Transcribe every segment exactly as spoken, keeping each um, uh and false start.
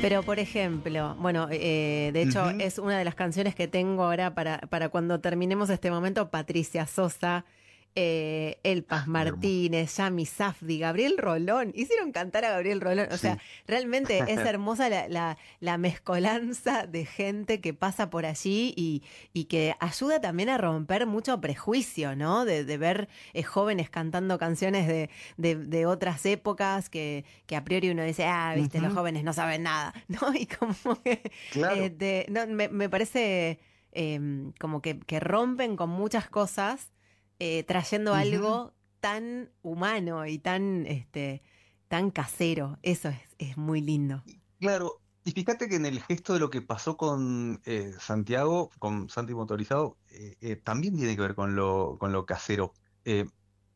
Pero por ejemplo, bueno, eh, de hecho Ujú. es una de las canciones que tengo ahora para, para cuando terminemos este momento, Patricia Sosa, eh, Elpas Muy hermoso. Martínez, Yami Safdie, Gabriel Rolón, hicieron cantar a Gabriel Rolón, o sea, Sí. realmente es hermosa la, la, la mezcolanza de gente que pasa por allí y, y que ayuda también a romper mucho prejuicio, ¿no? De, de ver eh, jóvenes cantando canciones de, de, de otras épocas que, que a priori uno dice, ah, viste, los Ujú. jóvenes no saben nada, ¿no? Y como que eh, Claro. de- no, me, me parece eh, como que, que rompen con muchas cosas, eh, trayendo Ujú. algo tan humano y tan, este, tan casero. Eso es, es muy lindo. Claro. Y fíjate que en el gesto de lo que pasó con eh, Santiago, con Santi Motorizado, eh, eh, también tiene que ver con lo, con lo casero. Eh,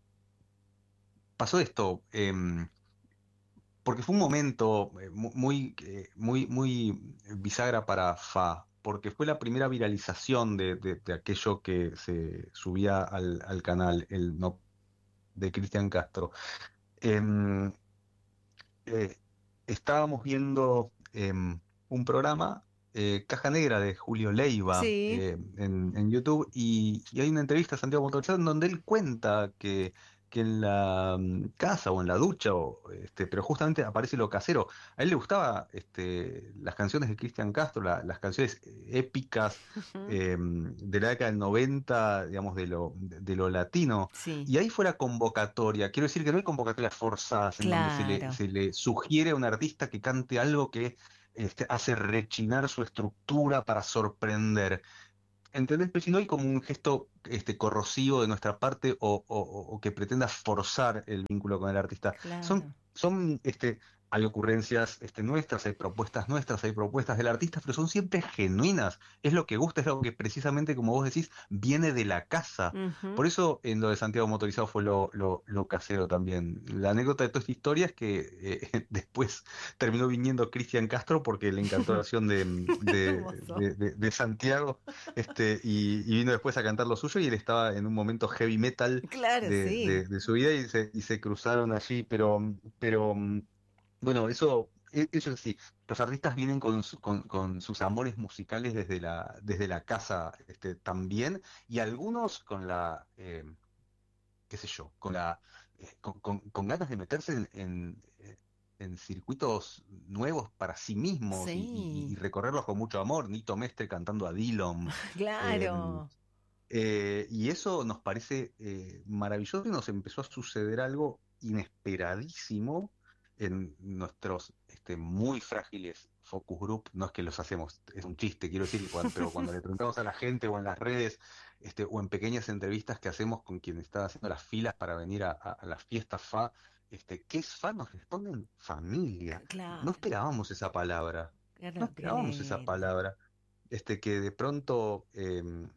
Pasó esto, em, porque fue un momento eh, mu- muy, eh, muy, muy bisagra para Fa, porque fue la primera viralización de, de- de aquello que se subía al, al canal, el no de Cristian Castro. Em, eh, Estábamos viendo em, un programa, eh, Caja Negra de Julio Leiva, Sí. eh, en, en YouTube, y, y hay una entrevista a Santiago Motorizado en donde él cuenta que, que en la mm, casa o en la ducha, o, este, pero justamente aparece lo casero. A él le gustaba este, las canciones de Cristian Castro, la- las canciones épicas Ujú. em, de la década del noventa, digamos, de lo, de de lo latino. Sí, Y ahí fue la convocatoria. Quiero decir que no hay convocatorias forzadas en donde se le, claro. se le sugiere a un artista que cante algo que este, hace rechinar su estructura para sorprender. ¿Entendés? Pero si no hay como un gesto este, corrosivo de nuestra parte o, o- o que pretenda forzar el vínculo con el artista. Son, Claro. son este, hay ocurrencias este, nuestras, hay propuestas nuestras, hay propuestas del artista, pero son siempre genuinas. Es lo que gusta, es lo que precisamente, como vos decís, viene de la casa. Ujú. Por eso en lo de Santiago Motorizado fue lo, lo, lo casero también. La anécdota de toda esta historia es que eh, después terminó viniendo Cristian Castro porque le encantó la versión de, de Hermoso. de- de- de Santiago este, y, y vino después a cantar lo suyo y él estaba en un momento heavy metal Claro, de, sí. de- de su vida y se, y se cruzaron allí, pero, pero mm, bueno, eso, e- eso sí, los artistas vienen con, su- con, con sus amores musicales desde la, desde la casa este, también, y algunos con la, eh, qué sé yo, con la, eh, con, con- con ganas de meterse en, en, eh, en circuitos nuevos para sí mismos y, y- y Sí, recorrerlos con mucho amor. Nito Mestre cantando a Dillom. em, claro. eh, y eso nos parece eh, maravilloso y nos empezó a suceder algo inesperadísimo en nuestros este, muy frágiles focus group. No es que los hacemos, es un chiste, quiero decir, cuan- pero cuando le preguntamos a la gente o en las redes este, o en pequeñas entrevistas que hacemos con quien está haciendo las filas para venir a, a- a las fiestas F A, este, ¿qué es F A? Nos responden familia. No Claro. esperábamos esa palabra, no Claro, qué esperábamos esa lindo. palabra este, que de pronto em,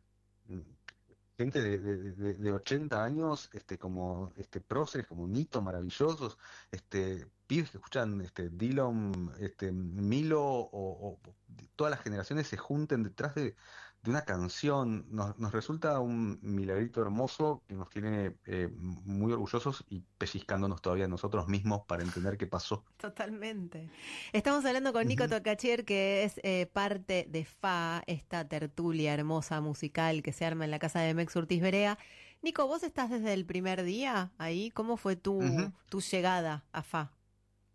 gente de, de- de- de ochenta años, este, como este, próceres, como Nito, maravillosos, este, pibes que escuchan este, Dillom, este, Milo, o, o todas las generaciones se junten detrás de, de una canción. Nos, nos resulta un milagrito hermoso que nos tiene eh, muy orgullosos y pellizcándonos todavía nosotros mismos para entender qué pasó. Totalmente. Estamos hablando con Nico Ujú. Tocachier, que es eh, parte de F A, esta tertulia hermosa musical que se arma en la casa de Mex Urtiz Berea. Nico, ¿vos estás desde el primer día ahí? ¿Cómo fue tu, Ujú. tu llegada a F A?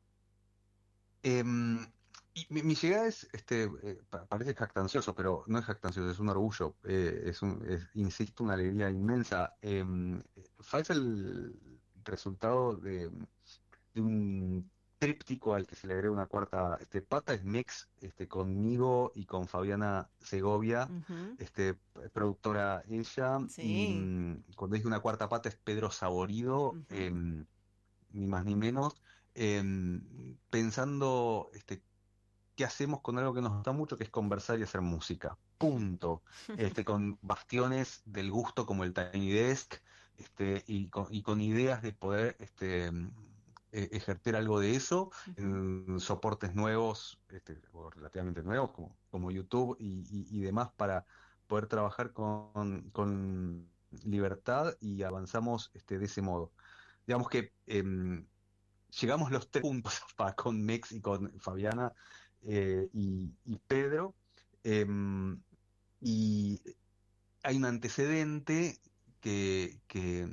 Em, y mi, mi llegada es, este, eh, pa- parece jactancioso, pero no es jactancioso, es un orgullo, eh, es un, es, insisto, una alegría inmensa. Em, fue el resultado de, de un tríptico al que se le agrega una cuarta este, pata, es Mix, este, conmigo y con Fabiana Segovia, Ujú. este, p- productora ella, y Sí. mm, cuando dije una cuarta pata es Pedro Saborido, Ujú. em, ni más ni menos, em, pensando este, qué hacemos con algo que nos gusta mucho, que es conversar y hacer música. Punto. Este, con bastiones del gusto como el Tiny Desk, este, y con, y con ideas de poder este, mm, e- ejercer algo de eso Ujú. en soportes nuevos, este, o relativamente nuevos, como, como YouTube y, y- y demás, para poder trabajar con, con libertad y avanzamos este, de ese modo. Digamos que em, llegamos los tres puntos pa- con Mex y con Fabiana eh, y, y Pedro. em, y hay un antecedente que, que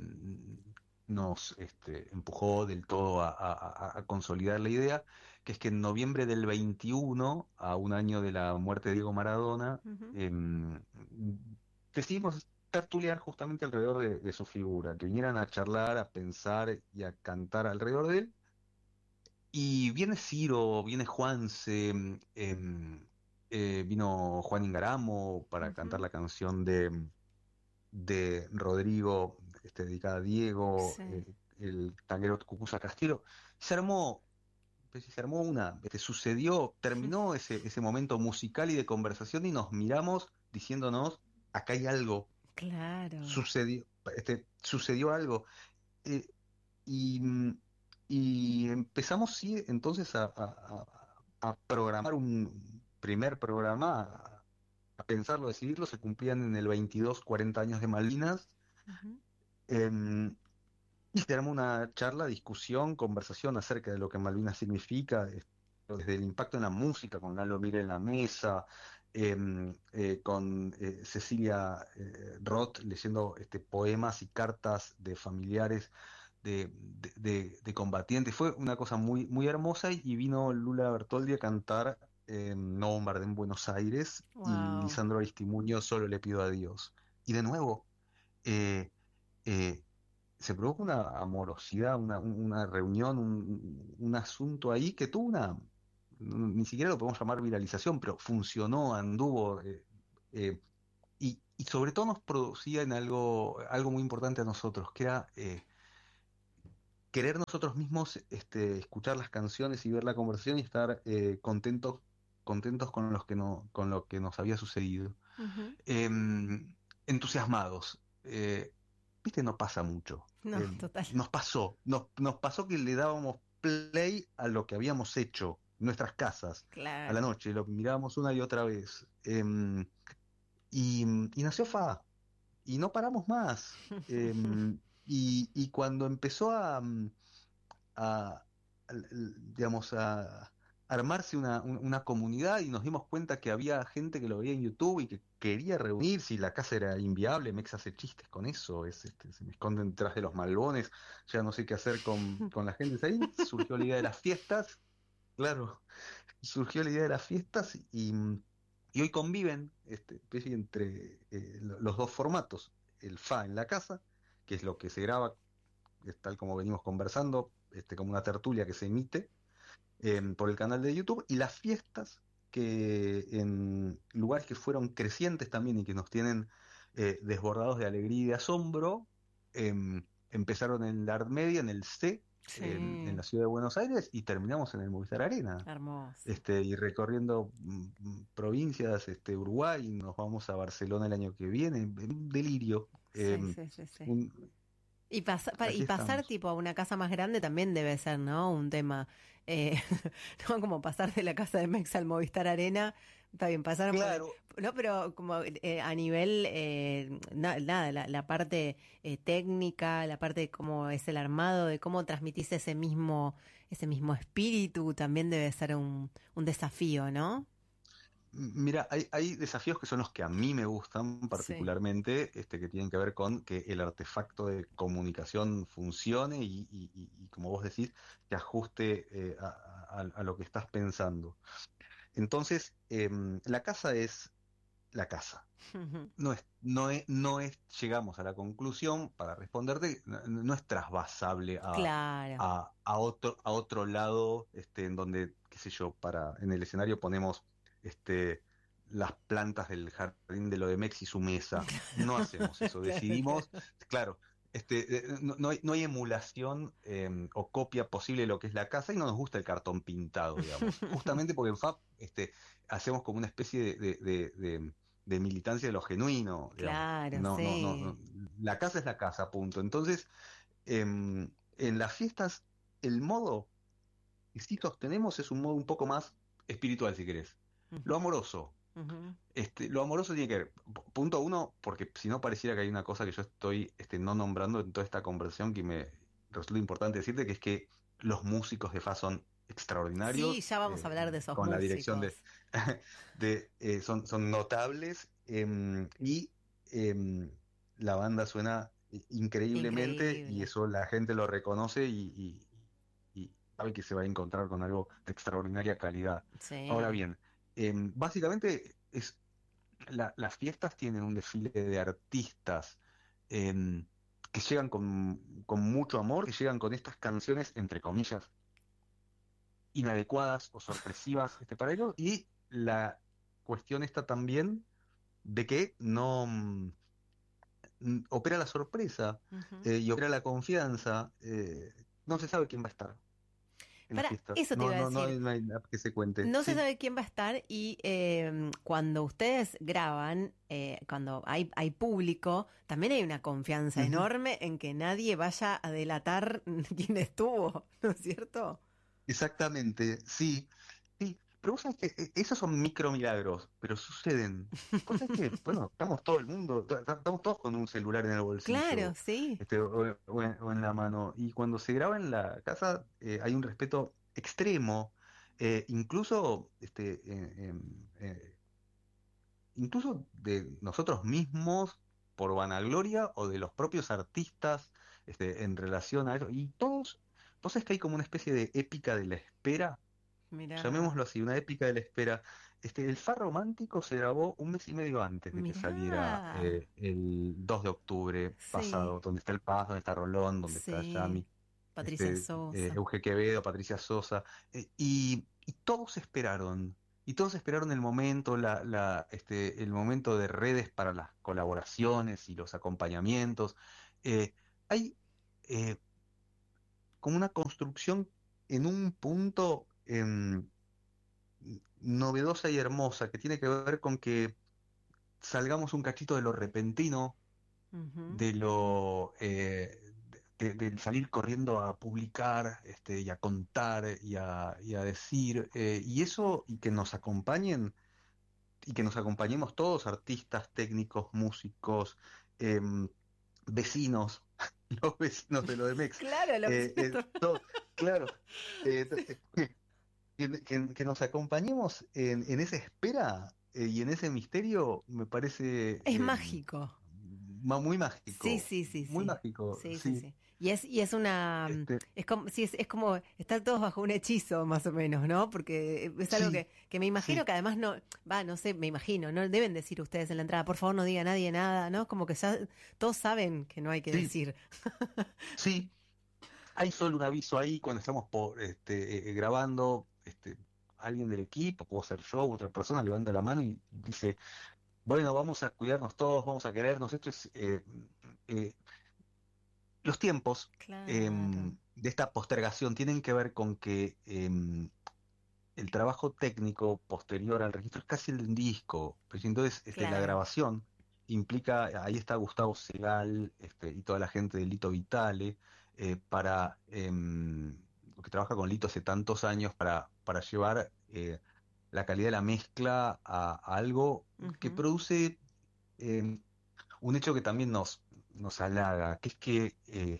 nos este, empujó del todo a, a- a- a consolidar la idea, que es que en noviembre del veintiuno, a un año de la muerte de Diego Maradona, Ujú. em, decidimos tertuliar justamente alrededor de, de su figura, que vinieran a charlar, a pensar y a cantar alrededor de él. Y viene Ciro, viene Juanse, em, em, eh, vino Juan Ingaramo para cantar Ujú. la canción de de Rodrigo, este, dedicada a Diego, Sí. eh, el tanguero Cucuza Castillo. Se armó, pues, se armó una, este, sucedió, terminó ese, ese momento musical y de conversación y nos miramos diciéndonos, acá hay algo, Claro. sucedió, este, sucedió algo. Eh, y, y empezamos, sí, entonces a, a- a- a programar un primer programa, a, a pensarlo, a decidirlo. Se cumplían en el veintidós cuarenta años de Malvinas. Ujú. Em, y se armó una charla, discusión, conversación acerca de lo que Malvinas significa, eh, desde el impacto en la música, con Lalo Mir en la mesa, em, eh, con eh, Cecilia eh, Roth leyendo este, poemas y cartas de familiares de, de- de- de combatientes. Fue una cosa muy, muy hermosa y vino Lula Bertoldi a cantar en No Bombardé en Buenos Aires y Wow. Lisandro Aristimuño Solo le pido a Dios. Y de nuevo, eh, eh, se produjo una amorosidad, una, una reunión, un, un asunto ahí que tuvo una, ni siquiera lo podemos llamar viralización, pero funcionó, anduvo, eh, eh, y, y sobre todo nos producía en algo, algo muy importante a nosotros, que era eh, querer nosotros mismos este, escuchar las canciones y ver la conversación y estar eh, contentos, contentos con los que no, con lo que nos había sucedido. Ujú. Em, entusiasmados. Eh, viste, no pasa mucho. No, Em, total. nos pasó, nos, nos pasó que le dábamos play a lo que habíamos hecho en nuestras casas a la Claro. noche, lo mirábamos una y otra vez. Em, y, y nació Fa, y no paramos más. Em, y, y cuando empezó a, mm, a, al- al- digamos, a armarse una, un- una comunidad y nos dimos cuenta que había gente que lo veía en YouTube y que quería reunirse y la casa era inviable. Mex hace chistes con eso, es, este, se me esconden detrás de los malbones, ya no sé qué hacer con, con la gente. Ahí surgió la idea de las fiestas, claro, surgió la idea de las fiestas y, y hoy conviven este, especie entre eh, lo- los dos formatos, el F A en la casa, que es lo que se graba es tal como venimos conversando, este, como una tertulia que se emite em, por el canal de YouTube, y las fiestas que en lugares que fueron crecientes también y que nos tienen eh, desbordados de alegría y de asombro, em, empezaron en la Art Media, en el C, en, en Sí. la ciudad de Buenos Aires, y terminamos en el Movistar Arena. Hermoso. Este, y recorriendo mm, mm, provincias, este, Uruguay, nos vamos a Barcelona el año que viene, en un delirio. Sí, em, sí, sí, sí. un- Y, pasa- pa- y aquí pasar estamos. tipo a una casa más grande también debe ser, ¿no? Un tema. Eh, ¿no? Como pasar de la casa de Mex al Movistar Arena. Está bien, pasaron por... Claro, No, pero como eh, a nivel, eh, na- nada, la, la parte eh, técnica, la parte de cómo es el armado, de cómo transmitís ese mismo, ese mismo espíritu, también debe ser un, un desafío, ¿no? mira, hay, hay desafíos que son los que a mí me gustan Sí. particularmente, este, que tienen que ver con que el artefacto de comunicación funcione y, y- y- y, como vos decís, que ajuste eh, a, a- a lo que estás pensando. Entonces, em, la casa es la casa. No es, no es, no es, llegamos a la conclusión, para responderte, no, no es trasvasable a, Claro. a, a otro, a otro lado, este, en donde, qué sé yo, para, en el escenario ponemos este, las plantas del jardín de lo de Mex y su mesa. No hacemos eso, Claro, decidimos, claro. claro, este, eh, no, no hay, no hay emulación eh, o copia posible de lo que es la casa y no nos gusta el cartón pintado, digamos. Justamente porque en F A P este, hacemos como una especie de, de, de- de militancia de lo genuino, digamos. Claro, No, no, no, sí. no. La casa es la casa, punto. Entonces, em, en las fiestas, el modo que sí sostenemos es un modo un poco más espiritual, si querés. Lo Ujú, amoroso. ujú. Este, lo amoroso tiene que ver, p- punto uno, porque si no pareciera que hay una cosa que yo estoy este, no nombrando en toda esta conversación que me resulta importante decirte, que es que los músicos de Fa son extraordinarios, Sí, ya vamos a eh, hablar de esos con la dirección de, músicos. de eh, son, son notables, em, y em, la banda suena i- increíblemente y Increíble. eso la gente lo reconoce y, y- y sabe que se va a encontrar con algo de extraordinaria calidad. Ahora Sí. bien, em, básicamente es, la- las fiestas tienen un desfile de artistas em, que llegan con, con mucho amor, que llegan con estas canciones, entre comillas, inadecuadas o sorpresivas este, para ellos, y la cuestión está también de que no mm, mm, opera la sorpresa, Ujú. eh, y opera la confianza. Eh, no se sabe quién va a estar en las Para, fiestas. eso te No, iba a no, no decir. hay, no hay nada que se cuente. No se Sí. sabe quién va a estar y eh, cuando ustedes graban, eh, cuando hay, hay público, también hay una confianza Ujú. enorme en que nadie vaya a delatar quién estuvo, ¿no es cierto? Exactamente, sí. Sí, pero vos sabés que eh, esos son micro milagros, pero suceden. Vos sabés que, bueno, estamos todo el mundo, ta- ta- estamos todos con un celular en el Claro, bolsillo, sí. este, o, o en, o en la mano. Y cuando se graba en la casa, eh, hay un respeto extremo, eh, incluso, este, en- en- eh, incluso de nosotros mismos por vanagloria o de los propios artistas, este, en relación a eso. Y todos, vos sabés que hay como una especie de épica de la espera, Mirá, llamémoslo así, una épica de la espera. Este, el Far Romántico se grabó un mes y medio antes de que saliera, mirá. eh, el dos de octubre Sí, pasado, donde está El Paz, donde está Rolón, donde está sí. Yami, Patricia este, eh, Sosa. Euge Quevedo, Patricia Sosa, eh, y, y todos esperaron, y todos esperaron el momento, la, la, este, el momento de redes para las colaboraciones y los acompañamientos. Eh, hay eh, como una construcción en un punto, em, novedosa y hermosa, que tiene que ver con que salgamos un cachito de lo repentino, Ujú. de lo eh, de, de salir corriendo a publicar, este, y a contar y a, y a decir, eh, y eso, y que nos acompañen, y que nos acompañemos todos, artistas, técnicos, músicos, em, vecinos, los vecinos de lo de Mex, Claro, lo eh, vecino. eh, todo- claro, eh, que, que- que nos acompañemos en, en esa espera, eh, y en ese misterio, me parece Es eh, mágico. ma- muy Sí, mágico, sí, sí, muy sí. mágico, Sí, sí, sí. sí. Y es, y es una, mm, Este, es como, sí, es, es como estar todos bajo un hechizo, más o menos, ¿no? Porque es algo sí, que, que me imagino sí, que además no, va, no sé, me imagino, no deben decir ustedes en la entrada, por favor no diga nadie nada, ¿no? Como que ya todos saben que no hay que sí, decir. sí. Hay solo un aviso ahí cuando estamos por, este, eh, grabando, este, alguien del equipo, puedo ser yo, otra persona, levanta la mano y dice, bueno, vamos a cuidarnos todos, vamos a querernos. Esto es, eh, eh, los tiempos, Claro, em, de esta postergación tienen que ver con que, em, el trabajo técnico posterior al registro es casi el de un disco. Pues entonces, este, la claro. grabación implica, ahí está Gustavo Segal, este, y toda la gente de Lito Vitale, eh, para, em, que trabaja con Lito hace tantos años para, para llevar, eh, la calidad de la mezcla a, a algo que Ujú. produce, em, un hecho que también nos, nos halaga, que es que, eh,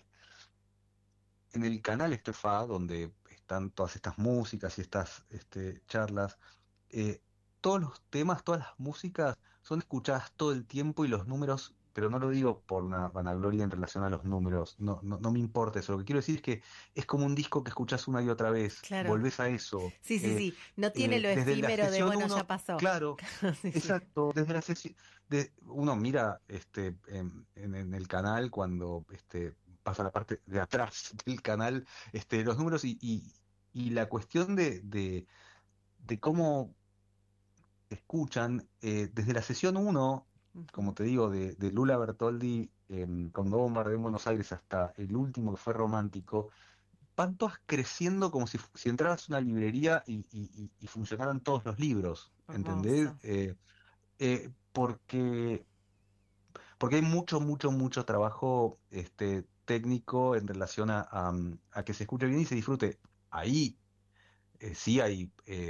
en el canal Estefa, donde están todas estas músicas y estas, este, charlas, eh, todos los temas, todas las músicas son escuchadas todo el tiempo y los números, pero no lo digo por una vanagloria en relación a los números, no, no, no me importa eso. Lo que quiero decir es que es como un disco que escuchas una y otra vez, Claro. volvés a eso. Sí, sí, Eh, sí. No tiene eh, lo desde la efímero de, sesión bueno, ya uno, pasó. claro, Sí, sí. exacto, desde la sesión, de, uno mira, este, en, en- en el canal cuando, este, pasa la parte de atrás del canal, este, los números y, y, y la cuestión de, de, de cómo escuchan, eh, desde la sesión uno, como Ujú. te digo, de, de Lula Bertoldi, em, con Dos Bombardeo en Buenos Aires, hasta el último que fue Romántico, van todas creciendo como si, fu- si entraras a una librería y, y- y- y funcionaran todos los libros, ¿entendés? Hermoso. Eh, eh, porque, porque hay mucho, mucho, mucho trabajo, este, técnico en relación a, a- a que se escuche bien y se disfrute. Ahí, eh, sí hay, eh,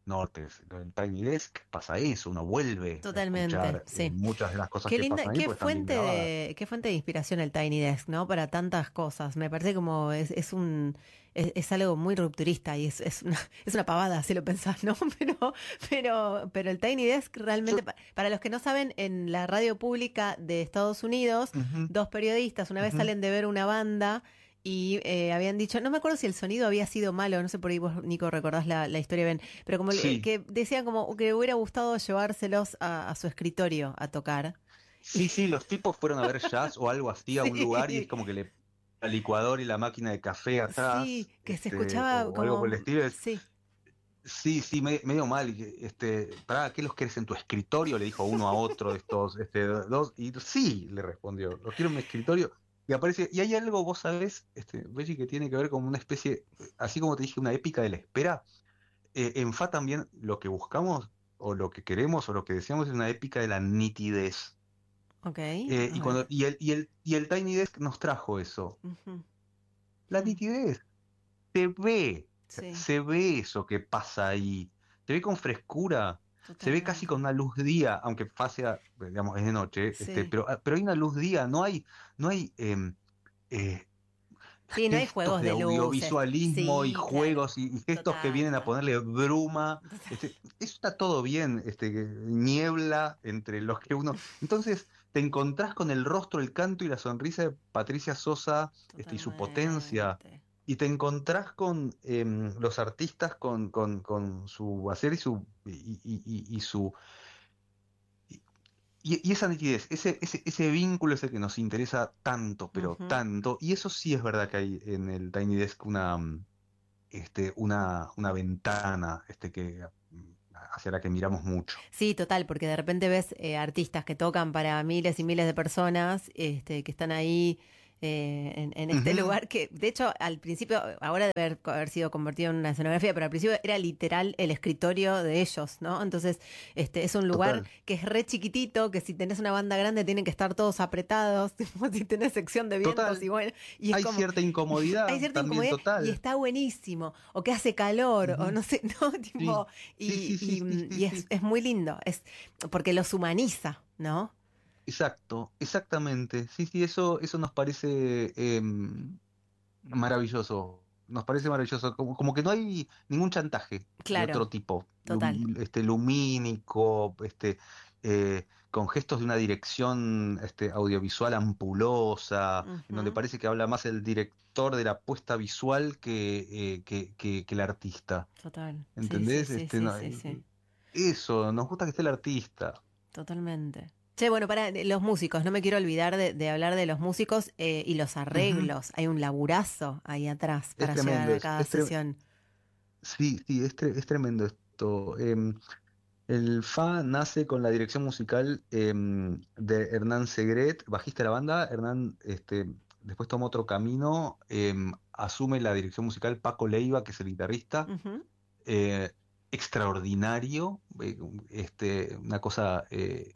nortes. En Tiny Desk pasa eso, uno vuelve a Totalmente, escuchar eh, sí. muchas de las cosas Qué que linda, pasan ahí qué porque están bien fuente grabadas. de, qué fuente de inspiración el Tiny Desk, ¿no? Para tantas cosas. Me parece como es, es un, es, es algo muy rupturista y es, es una, es una pavada si lo pensás, ¿no? Pero, pero, pero el Tiny Desk realmente, Yo, pa- para los que no saben, en la radio pública de Estados Unidos, ujú, dos periodistas una vez ujú. salen de ver una banda y eh, habían dicho, no me acuerdo si el sonido había sido malo, no sé por ahí vos, Nico, recordás la, la historia bien, pero como le- Sí, que decían como que le hubiera gustado llevárselos a, a su escritorio a tocar. Y sí, sí, los tipos fueron a ver jazz o algo así a un lugar y es sí, como que le la licuadora y la máquina de café sí, atrás, que se este, escuchaba o algo por el como, estilo. sí, Sí, sí, me- medio mal. Y que, Este, ¿para qué los querés en tu escritorio? Le dijo uno a otro de estos, este, dos. Y sí, le respondió, los quiero en mi escritorio. Y aparece, y hay algo, vos sabés, este, Reggie, que tiene que ver con una especie, así como te dije, una épica de la espera. Eh, en Fa también lo que buscamos, o lo que queremos, o lo que deseamos es una épica de la nitidez. ok, Eh, a y ver. cuando, y el, y el, y el Tiny Desk nos trajo eso. Ujú, La mm, nitidez. Se ve, sí, se ve eso que pasa ahí, se ve con frescura, se ve casi con totalmente. una luz día, aunque pase, a- digamos, es de noche, este, Sí, pero, ah, pero hay una luz día, no hay, no hay em, eh, sí, no hay gestos juegos de de luces. audiovisualismo y Sí, claro, juegos y, y gestos que total, vienen a total. ponerle bruma, Total. este, eso está todo bien, este, niebla entre los que uno, entonces te encontrás con el rostro, el canto y la sonrisa de Patricia Sosa, este, y su potencia Totalmente. y te encontrás con em, los artistas con, con, con su hacer y su y, y- y- y su y, y esa nitidez, ese, ese, ese vínculo ese que nos interesa tanto, pero Ujú. tanto, y eso sí es verdad que hay en el Tiny Desk una, mm, este, una, una ventana este, que, mm, hacia la que miramos mucho. Sí, total, porque de repente ves eh, artistas que tocan para miles y miles de personas, este, que están ahí eh, en, en este Ujú, lugar que, de hecho, al principio, ahora debe haber, haber sido convertido en una escenografía, pero al principio era literal el escritorio de ellos, ¿no? Entonces, este, es un lugar total, que es re chiquitito, que si tenés una banda grande tienen que estar todos apretados, tipo, si tenés sección de vientos y total. bueno, y es Hay como, cierta hay incomodidad cierta también, incomodidad y total. está buenísimo, o que hace calor, o Ujú, no sé, ¿no? sí, Tipo, sí, y, sí, sí, y, sí, mm, sí, y es, sí. es muy lindo, es porque los humaniza, ¿no? Exacto, exactamente. Sí, sí, eso, eso nos parece em, maravilloso. Nos parece maravilloso. Como, como que no hay ningún chantaje de Claro, otro tipo, total. lum- este, lumínico, este, eh, con gestos de una dirección este, audiovisual ampulosa, en donde Ujú, parece que habla más el director de la puesta visual que, eh, que, que- que el artista. total. Sí, sí, ¿Entendés? sí, Este, sí, no, sí, eh, sí. eso, nos gusta que esté el artista. Totalmente. Che, bueno, para eh, los músicos, no me quiero olvidar de, de hablar de los músicos eh, y los Ujú. arreglos. Hay un laburazo ahí atrás Es para llegar tremendo, a es, cada es tre- sesión. sí, sí, es, tre- es tremendo esto. Em, el Fa nace con la dirección musical em, de Hernán Segret, bajista de la banda. Hernán este, después toma otro camino, em, asume la dirección musical Paco Leiva, que es el guitarrista. Ujú, eh, Extraordinario, eh, este, una cosa eh,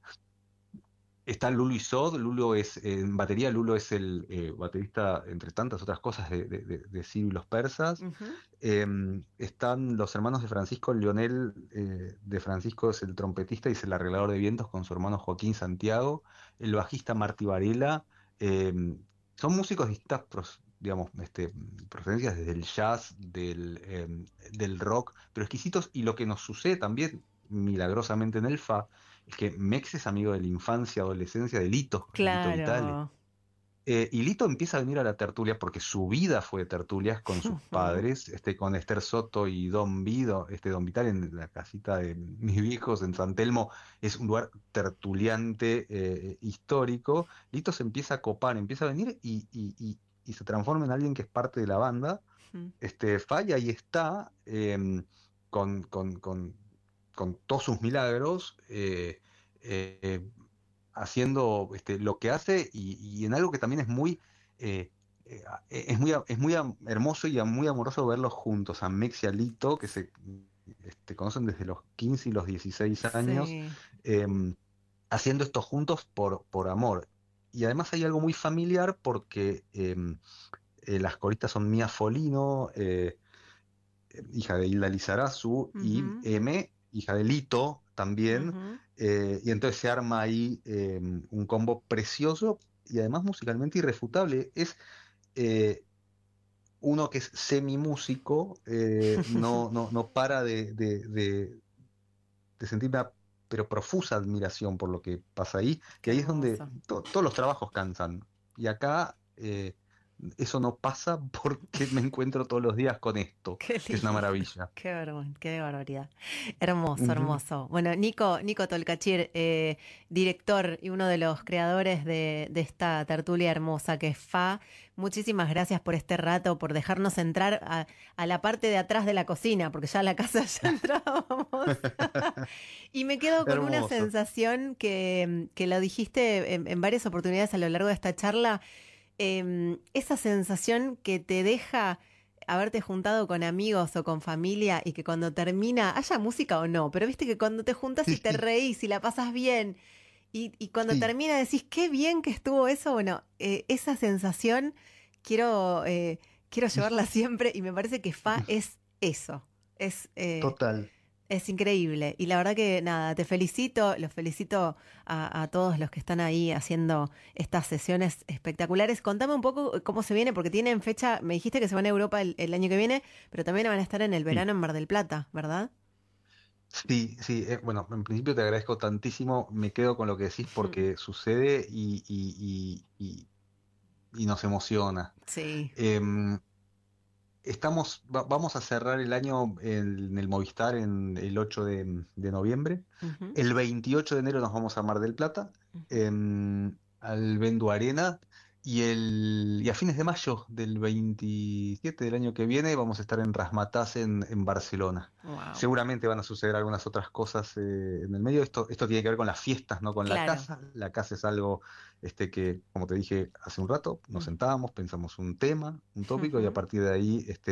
está Lulo Isod, Lulo es eh, en batería, Lulo es el eh, baterista, entre tantas otras cosas, de, de, de- de Ciro y los Persas. ujú, Eh, están los hermanos de Francisco, Leonel eh, de Francisco es el trompetista y es el arreglador de vientos con su hermano Joaquín Santiago, el bajista Martí Varela. eh, Son músicos de distintas, pros- digamos, este, procedencias, desde el jazz, del, eh, del rock, pero exquisitos. Y lo que nos sucede también, milagrosamente en el Fa, es que Mex es amigo de la infancia, adolescencia de Lito, de Lito Vitale. claro. Eh, y Lito empieza a venir a la tertulia porque su vida fue de tertulias con sus Ujú, padres, este, con Esther Soto y Don Vido, este Don Vital en la casita de mis viejos en San Telmo, es un lugar tertuliante, eh, histórico. Lito se empieza a copar, empieza a venir y, y- y- y se transforma en alguien que es parte de la banda. ujú. Este, Falla ahí está, em, con, con- con- con todos sus milagros. eh, eh, Haciendo este, lo que hace y, y en algo que también es muy, eh, eh, es muy, es muy am- hermoso y muy amoroso verlos juntos, a Mex y a Lito, que se este, conocen desde los quince y los dieciséis años, Sí. em, haciendo esto juntos por, por amor. Y además hay algo muy familiar porque em, eh, las coristas son Mía Folino, eh, hija de Hilda Lizarazu, y Ujú, M, hija de Lito también, ujú. eh, y entonces se arma ahí eh, un combo precioso y además musicalmente irrefutable. Es eh, uno que es semimúsico, eh, no, no, no para de, de, de, de sentir una pero profusa admiración por lo que pasa ahí, y Qué ahí es donde hermoso. to- todos los trabajos cansan. Y acá eh, eso no pasa porque me encuentro todos los días con esto, Qué que es una lindo, maravilla. qué vergüenza, qué barbaridad. Hermoso, Ujú. hermoso. Bueno, Nico, Nico Tolcachir, eh, director y uno de los creadores de, de esta tertulia hermosa que es Fa, muchísimas gracias por este rato, por dejarnos entrar a, a la parte de atrás de la cocina, porque ya a la casa ya entrábamos. Y me quedo con una Hermoso. sensación que, que lo dijiste en, en varias oportunidades a lo largo de esta charla, em, esa sensación que te deja haberte juntado con amigos o con familia y que cuando termina, haya música o no, pero viste que cuando te juntas y te Sí, reís y la pasas bien y, y cuando sí, termina decís, qué bien que estuvo eso, bueno, eh, esa sensación quiero, eh, quiero llevarla siempre y me parece que Fa es eso, es... eh, total. es increíble. Y la verdad que nada, te felicito, los felicito a, a todos los que están ahí haciendo estas sesiones espectaculares. Contame un poco cómo se viene, porque tienen fecha, me dijiste que se van a Europa el, el año que viene, pero también van a estar en el Sí, verano en Mar del Plata, ¿verdad? sí, sí. Eh, bueno, en principio te agradezco tantísimo. Me quedo con lo que decís porque sucede y, y, y, y- y nos emociona. Sí. Em, Estamos, va- vamos a cerrar el año en, en el Movistar en el ocho de, de noviembre. Ujú, El veintiocho de enero nos vamos a Mar del Plata, ujú. em, al Vendu Arena. Y, el, y a fines de mayo del veintisiete del año que viene vamos a estar en Razzmatazz en, en Barcelona. Wow. Seguramente van a suceder algunas otras cosas eh, en el medio. Esto, esto tiene que ver con las fiestas, no con la Claro. casa. La casa es algo este, que, como te dije hace un rato, nos Mm, sentábamos, pensamos un tema, un tópico y a ujú. partir de ahí este,